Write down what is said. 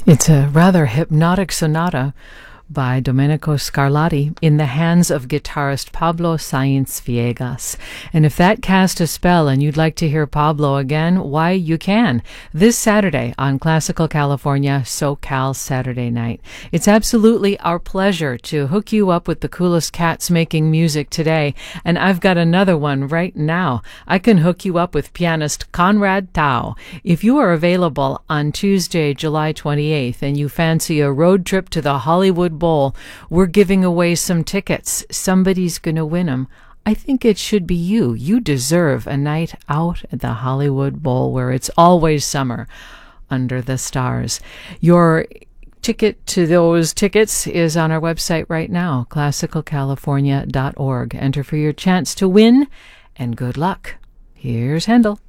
It's a rather hypnotic sonata by Domenico Scarlatti in the hands of guitarist Pablo Sáenz Villegas. And if that cast a spell and you'd like to hear Pablo again, why, you can. This Saturday on Classical California, SoCal Saturday Night. It's absolutely our pleasure to hook you up with the coolest cats making music today. And I've got another one right now. I can hook you up with pianist Conrad Tao. If you are available on Tuesday, July 28th, and you fancy a road trip to the Hollywood Bowl, we're giving away some tickets. Somebody's going to win them. I think it should be you. You deserve a night out at the Hollywood Bowl where it's always summer under the stars. Your ticket to those tickets is on our website right now, classicalcalifornia.org. Enter for your chance to win, and good luck. Here's Handel.